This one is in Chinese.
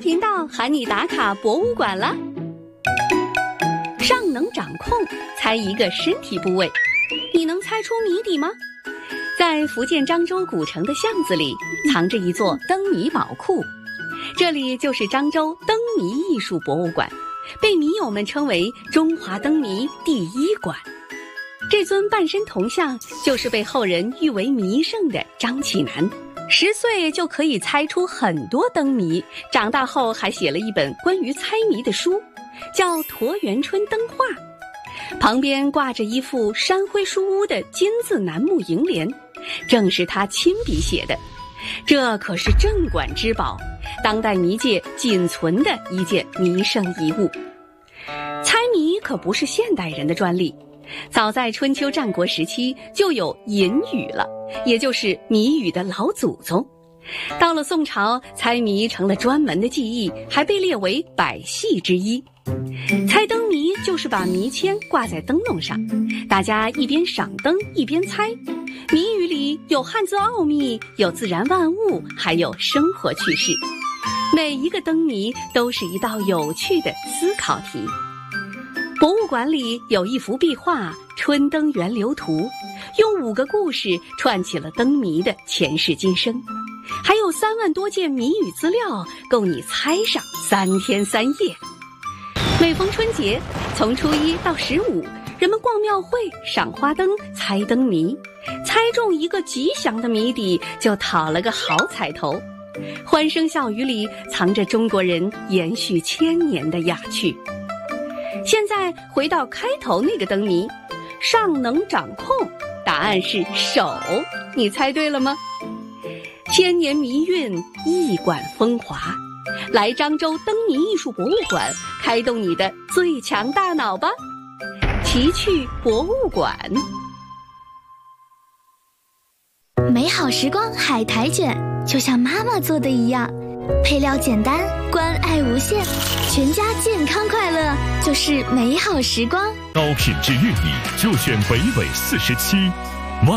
频道喊你打卡博物馆啦！上能掌控，猜一个身体部位，你能猜出谜底吗？在福建漳州古城的巷子里，藏着一座灯谜宝库，这里就是漳州灯谜艺术博物馆，被谜友们称为中华灯谜第一馆。这尊半身铜像就是被后人誉为谜圣的张启南，10岁就可以猜出很多灯谜，长大后还写了一本关于猜谜的书，叫《沱园春灯画》，旁边挂着一副山徽书屋的金字楠木楹联，正是他亲笔写的。这可是镇馆之宝，当代谜界仅存的一件谜圣遗物。猜谜可不是现代人的专利，早在春秋战国时期就有隐语了，也就是谜语的老祖宗。到了宋朝，猜谜成了专门的技艺，还被列为百戏之一。猜灯谜就是把谜签挂在灯笼上，大家一边赏灯一边猜。谜语里有汉字奥秘，有自然万物，还有生活趣事。每一个灯谜都是一道有趣的思考题。博物馆里有一幅壁画《春灯源流图》，用5个故事串起了灯谜的前世今生，还有3万多件谜语资料，够你猜上3天3夜。每逢春节，从初1到15，人们逛庙会、赏花灯、猜灯谜，猜中一个吉祥的谜底，就讨了个好彩头。欢声笑语里藏着中国人延续1000年的雅趣。现在回到开头那个灯谜，上能掌控，答案是手，你猜对了吗？1000年谜韵，一馆风华，来漳州灯谜艺术博物馆，开动你的最强大脑吧！奇趣博物馆。 美好时光海苔卷，就像妈妈做的一样，配料简单，关爱无限，全家健康快乐就是美好时光。 高品质玉米就选北纬47。